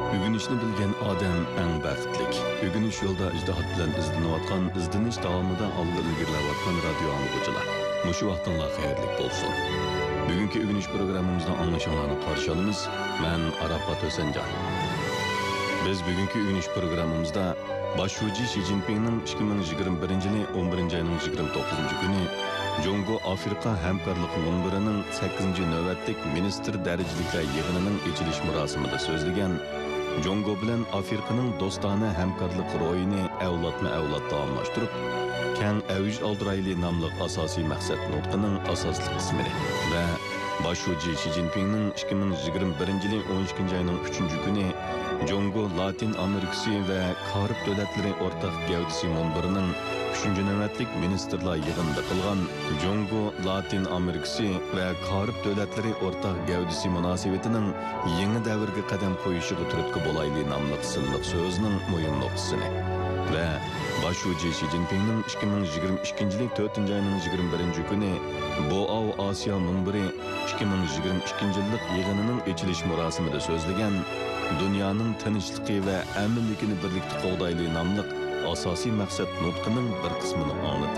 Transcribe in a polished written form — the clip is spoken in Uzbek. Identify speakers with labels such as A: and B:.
A: Ügünüşni bilgen odam eng baxtlik. Ügünüş yo'lda ijtihod bilan izlanayotgan, izdinish davomida olg'a ilgarilayotgan radio anglag'uchilar. Mushu vaqtinglar xayrlik bo'lsin. Bugungi ügünüş programmamizda anglashinglarni qarshi olamiz. Men Arafat O'sanjon. Biz bugungi ügünüş programmamizda Başşuji Xi Jinpingning 2021-yil 11-oyning 29-kuni Jongo Afrika hamkorlik munbirining 8-navbatlik ministr darajaliklar yig'inining ochilish marosimida so'zlagan Jongo bilan Afrikaning do'stona hamkorlik ro'yini avlodma-avlod davomlashtirib, keng avj oldirayli nomli asosiy maqsad nutqining asosli qismini va Başşuji Xi Jinpingning 2021-yil 12-oyning 3-kuni Jongo Latin Amerikasi va Karib davlatlari o'rtaq gavdasi munbirining 3-navbatlik ministrlar yig'inida qilgan Jongo Latin Amerikasi va Karib davlatlari o'rtaq gavdasi munosabatining yangi davrga qadam qo'yishiga turtki bo'layli nomli silliq so'zining muhim nuqtasini va Başşuji Xi Jinpingning 2022-yil 4-oyning 21-kuni Boao Osiyo munbiri 2022-yillik yig'inining ochilish marosimida so'zlagan dunyoning tinchligi va aminligini birlikda qo'g'dayli nomli asosiy maqsad nutqining bir qismini angladi.